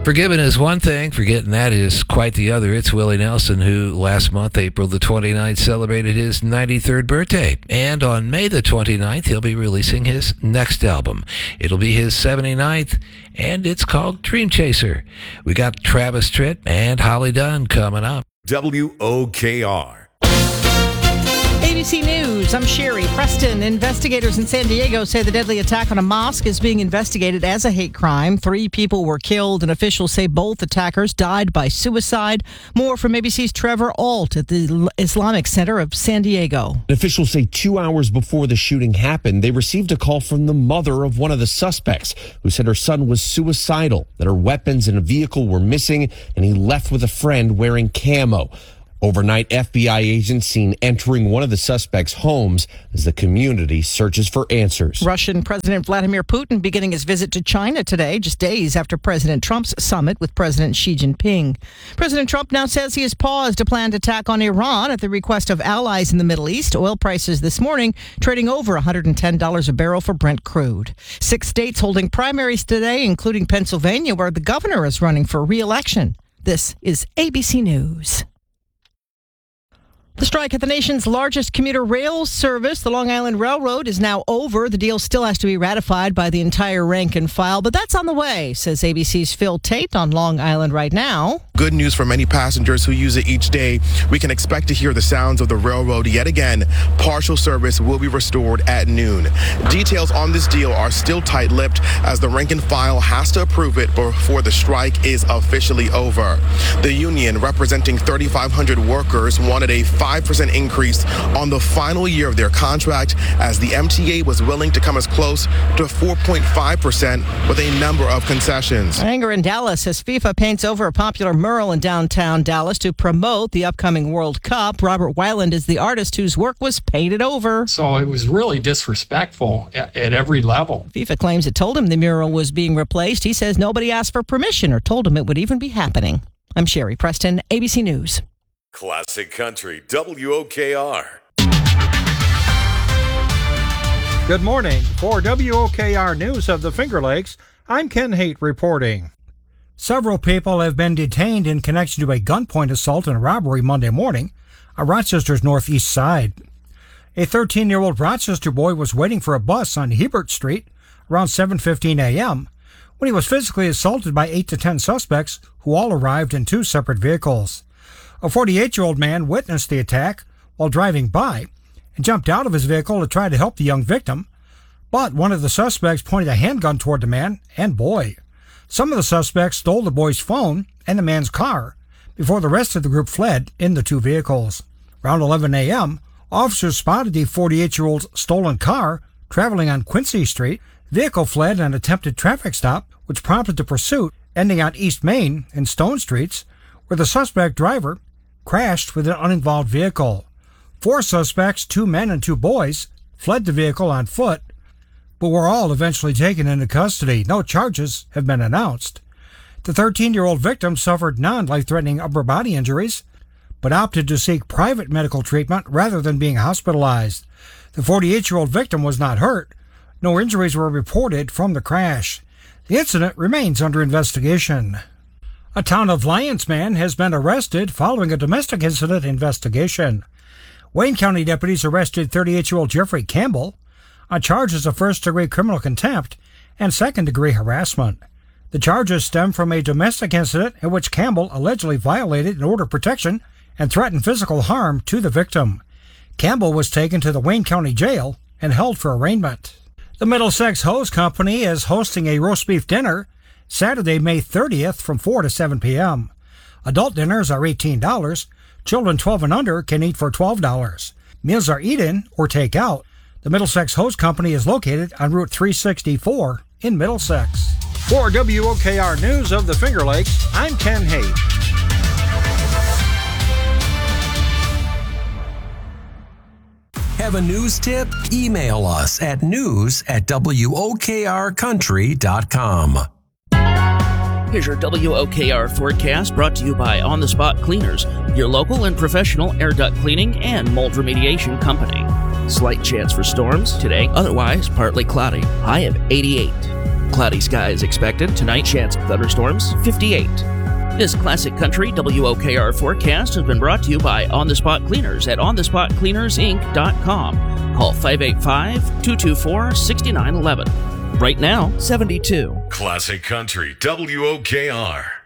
Forgiving is one thing, forgetting that is quite the other. It's Willie Nelson, who last month, April the 29th, celebrated his 93rd birthday. And on May the 29th, he'll be releasing his next album. It'll be his 79th, and it's called Dream Chaser. We got Travis Tritt and Holly Dunn coming up. WOKR. ABC News, I'm Sherry Preston. Investigators in San Diego say the deadly attack on a mosque is being investigated as a hate crime. 3 people were killed, and officials say both attackers died by suicide. More from ABC's Trevor Ault at the Islamic Center of San Diego. Officials say 2 hours before the shooting happened, they received a call from the mother of one of the suspects who said her son was suicidal, that her weapons and a vehicle were missing, and he left with a friend wearing camo. Overnight, FBI agents seen entering one of the suspects' homes as the community searches for answers. Russian President Vladimir Putin beginning his visit to China today, just days after President Trump's summit with President Xi Jinping. President Trump now says he has paused a planned attack on Iran at the request of allies in the Middle East. Oil prices this morning trading over $110 a barrel for Brent crude. 6 states holding primaries today, including Pennsylvania, where the governor is running for re-election. This is ABC News. The strike at the nation's largest commuter rail service, the Long Island Railroad, is now over. The deal still has to be ratified by the entire rank and file, but that's on the way, says ABC's Phil Tate on Long Island right now. Good news for many passengers who use it each day. We can expect to hear the sounds of the railroad yet again. Partial service will be restored at noon. Details on this deal are still tight-lipped as the rank and file has to approve it before the strike is officially over. The union, representing 3,500 workers, wanted a 5% increase on the final year of their contract, as the MTA was willing to come as close to 4.5% with a number of concessions. Anger in Dallas as FIFA paints over a popular mural in downtown Dallas to promote the upcoming World Cup. Robert Weiland is the artist whose work was painted over. So it was really disrespectful at every level. FIFA claims it told him the mural was being replaced. He says nobody asked for permission or told him it would even be happening. I'm Sherry Preston, ABC News. Classic Country, WOKR. Good morning. For WOKR News of the Finger Lakes, I'm Ken Haight reporting. Several people have been detained in connection to a gunpoint assault and robbery Monday morning on Rochester's northeast side. A 13-year-old Rochester boy was waiting for a bus on Hebert Street around 7:15 a.m. when he was physically assaulted by 8 to 10 suspects who all arrived in 2 separate vehicles. A 48-year-old man witnessed the attack while driving by and jumped out of his vehicle to try to help the young victim, but one of the suspects pointed a handgun toward the man and boy. Some of the suspects stole the boy's phone and the man's car before the rest of the group fled in the 2 vehicles. Around 11 a.m., officers spotted the 48-year-old's stolen car traveling on Quincy Street. The vehicle fled an attempted traffic stop, which prompted the pursuit, ending on East Main and Stone Streets, where the suspect driver crashed with an uninvolved vehicle. 4 suspects, 2 men and 2 boys, fled the vehicle on foot, but were all eventually taken into custody. No charges have been announced. The 13-year-old victim suffered non-life-threatening upper body injuries, but opted to seek private medical treatment rather than being hospitalized. The 48-year-old victim was not hurt. No injuries were reported from the crash. The incident remains under investigation. A Town of Lyons man has been arrested following a domestic incident investigation. Wayne County deputies arrested 38-year-old Jeffrey Campbell on charges of first-degree criminal contempt and second-degree harassment. The charges stem from a domestic incident in which Campbell allegedly violated an order of protection and threatened physical harm to the victim. Campbell was taken to the Wayne County Jail and held for arraignment. The Middlesex Hose Company is hosting a roast beef dinner Saturday, May 30th from 4 to 7 p.m. Adult dinners are $18. Children 12 and under can eat for $12. Meals are eat-in or take-out. The Middlesex Hose Company is located on Route 364 in Middlesex. For WOKR News of the Finger Lakes, I'm Ken Haight. Have a news tip? Email us at news@wokrcountry.com. Here's your WOKR forecast brought to you by On the Spot Cleaners, your local and professional air duct cleaning and mold remediation company. Slight chance for storms today, otherwise partly cloudy, high of 88. Cloudy skies expected. Tonight, chance of thunderstorms, 58. This Classic Country WOKR forecast has been brought to you by On The Spot Cleaners at onthespotcleanersinc.com. Call 585-224-6911. Right now, 72. Classic Country WOKR.